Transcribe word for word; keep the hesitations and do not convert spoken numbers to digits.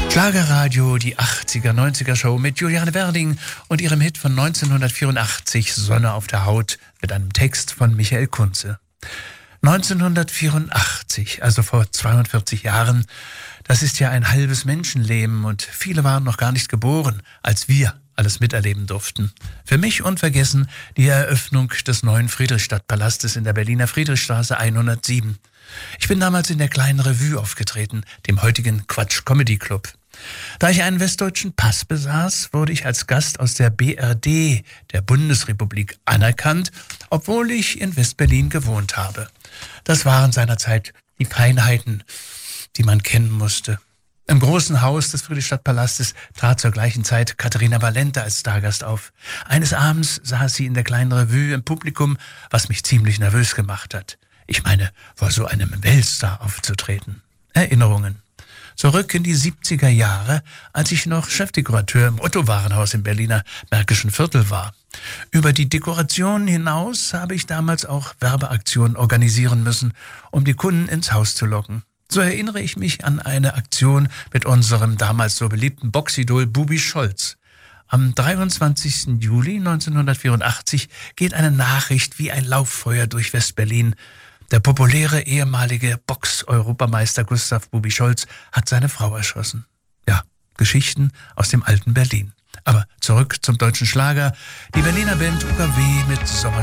Schlagerradio, die achtziger, neunziger Show mit Juliane Werding und ihrem Hit von neunzehnhundertvierundachtzig, Sonne auf der Haut, mit einem Text von Michael Kunze. neunzehnhundertvierundachtzig, also vor zweiundvierzig Jahren, das ist ja ein halbes Menschenleben und viele waren noch gar nicht geboren, als wir alles miterleben durften. Für mich unvergessen die Eröffnung des neuen Friedrichstadtpalastes in der Berliner Friedrichstraße hundertsieben. Ich bin damals in der kleinen Revue aufgetreten, dem heutigen Quatsch Comedy Club. Da ich einen westdeutschen Pass besaß, wurde ich als Gast aus der B R D, der Bundesrepublik, anerkannt, obwohl ich in West-Berlin gewohnt habe. Das waren seinerzeit die Feinheiten, die man kennen musste. Im großen Haus des Friedrichstadtpalastes trat zur gleichen Zeit Katharina Valente als Stargast auf. Eines Abends saß sie in der kleinen Revue im Publikum, was mich ziemlich nervös gemacht hat. Ich meine, vor so einem Weltstar aufzutreten. Erinnerungen. Zurück in die siebziger Jahre, als ich noch Chefdekorateur im Otto-Warenhaus im Berliner Märkischen Viertel war. Über die Dekoration hinaus habe ich damals auch Werbeaktionen organisieren müssen, um die Kunden ins Haus zu locken. So erinnere ich mich an eine Aktion mit unserem damals so beliebten Boxidol Bubi Scholz. Am dreiundzwanzigsten Juli neunzehnhundertvierundachtzig geht eine Nachricht wie ein Lauffeuer durch West-Berlin. Der populäre ehemalige Box-Europameister Gustav Bubi Scholz hat seine Frau erschossen. Ja, Geschichten aus dem alten Berlin. Aber zurück zum deutschen Schlager. Die Berliner Band U K W mit Sommer